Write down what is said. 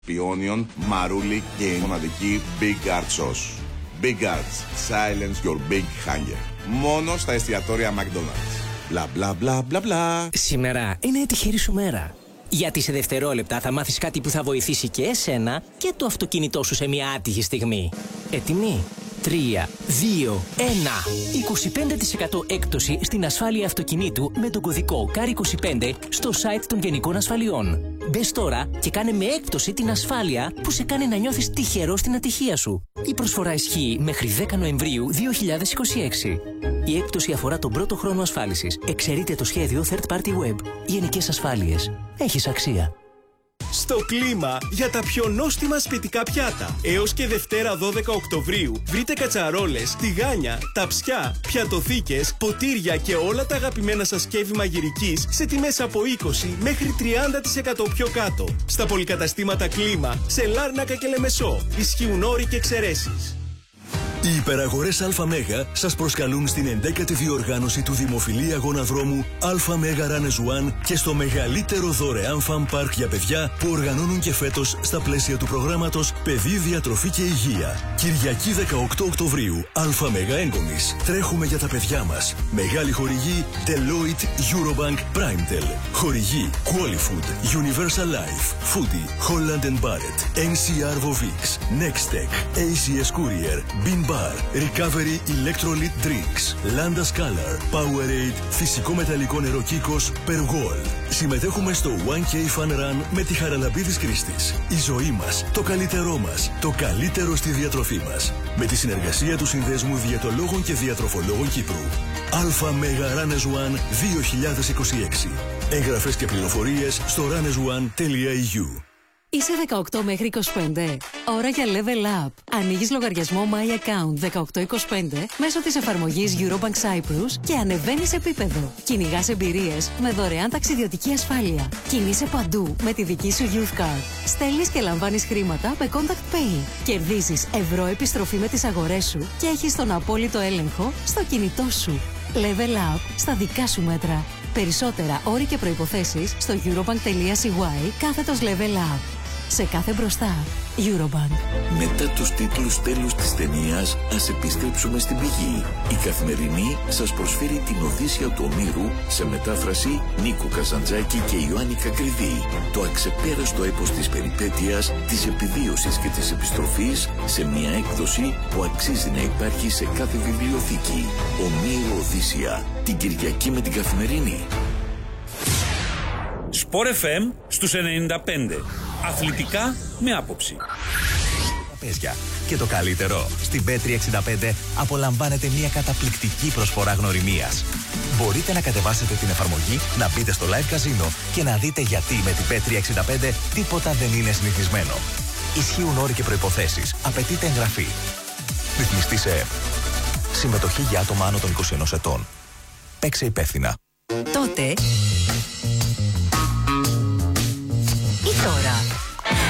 Πιόνιον, μαρούλι και η μοναδική Big Art Sauce. Big Arts. Silence your big hunger. Μόνο στα εστιατόρια McDonald's. Μπλα μπλα μπλα μπλα μπλα. Σήμερα είναι η τυχερή σου μέρα. Γιατί σε δευτερόλεπτα θα μάθεις κάτι που θα βοηθήσει και εσένα και το αυτοκίνητό σου σε μια άτυχη στιγμή. Έτοιμοι? 3, 2, 1. 25% έκπτωση στην ασφάλεια αυτοκινήτου με τον κωδικό CAR25 στο site των Γενικών Ασφαλιών. Μπες τώρα και κάνε με έκπτωση την ασφάλεια που σε κάνει να νιώθεις τυχερό στην ατυχία σου. Η προσφορά ισχύει μέχρι 10 Νοεμβρίου 2026. Η έκπτωση αφορά τον πρώτο χρόνο ασφάλισης. Εξαιρείται το σχέδιο Third Party Web. Γενικές Ασφάλειες. Έχεις αξία. Στο κλίμα για τα πιο νόστιμα σπιτικά πιάτα. Έως και Δευτέρα 12 Οκτωβρίου βρείτε κατσαρόλες, τηγάνια, ταψιά, πιατοθήκες, ποτήρια και όλα τα αγαπημένα σας σκεύη μαγειρικής σε τιμές από 20 μέχρι 30% πιο κάτω. Στα πολυκαταστήματα Κλίμα, σε Λάρνακα και Λεμεσό. Ισχύουν όροι και εξαιρέσεις. Οι υπεραγορές ΑΜΕΓΑ σας προσκαλούν στην 11η διοργάνωση του δημοφιλή αγώνα δρόμου ΑΜΕΓΑ Runners One και στο μεγαλύτερο δωρεάν φαν πάρκ για παιδιά που οργανώνουν και φέτος στα πλαίσια του προγράμματος Παιδί, Διατροφή και Υγεία. Κυριακή 18 Οκτωβρίου, ΑΜΕΓΑ Έγκομης. Τρέχουμε για τα παιδιά μας. Μεγάλη χορηγή Deloitte, Eurobank, Primetel. Χορηγή Qualifood, Universal Life, Foodie, Holland & Barrett, NCR Vovix, Nextech, ACS Courier, Bean Bar, Recovery Electrolyte Drinks, Landa Scalar, Powerade, φυσικό μεταλλικό νερό Kikos, Pergol. Συμμετέχουμε στο 1K Fun Run με τη Χαραλαμπίδης Κρίστης. Η ζωή μας, το καλύτερό μας, το καλύτερο στη διατροφή μας. Με τη συνεργασία του Συνδέσμου Διαιτολόγων και Διατροφολόγων Κύπρου. ΑΜΕΓΑ Runners One 2026. Εγγραφές και πληροφορίες στο runnersone.eu. Είσαι 18 μέχρι 25. Ώρα για Level Up. Ανοίγεις λογαριασμό My Account 1825 μέσω της εφαρμογής Eurobank Cyprus και ανεβαίνεις επίπεδο. Κυνηγάς εμπειρίες με δωρεάν ταξιδιωτική ασφάλεια. Κινείσαι παντού με τη δική σου Youth Card. Στέλνεις και λαμβάνεις χρήματα με Contact Pay. Κερδίζεις ευρώ επιστροφή με τις αγορές σου και έχεις τον απόλυτο έλεγχο στο κινητό σου. Level Up στα δικά σου μέτρα. Περισσότερα όροι και προϋποθέσεις στο eurobank.cy/Level Up. Σε κάθε μπροστά, Eurobank. Μετά τους τίτλους τέλους της ταινίας, ας επιστρέψουμε στην πηγή. Η Καθημερινή σας προσφέρει την Οδύσσεια του Ομήρου σε μετάφραση Νίκου Καζαντζάκη και Ιωάννη Κακριδί. Το αξεπέραστο έπος της περιπέτειας, της επιβίωσης και της επιστροφής σε μια έκδοση που αξίζει να υπάρχει σε κάθε βιβλιοθήκη. Ομήρου Οδύσσεια. Την Κυριακή με την Καθημερινή. Sport FM στους 95. Αθλητικά με άποψη. Και το καλύτερο, στην Bet365 απολαμβάνετε μια καταπληκτική προσφορά γνωριμίας. Μπορείτε να κατεβάσετε την εφαρμογή, να μπείτε στο Live Casino και να δείτε γιατί με την Bet365 τίποτα δεν είναι συνηθισμένο. Ισχύουν όροι και προϋποθέσεις. Απαιτείται εγγραφή. Ρυθμιστή σε ΕΠ. Συμμετοχή για άτομα άνω των 21 ετών. Παίξε υπεύθυνα. Τότε ή τώρα.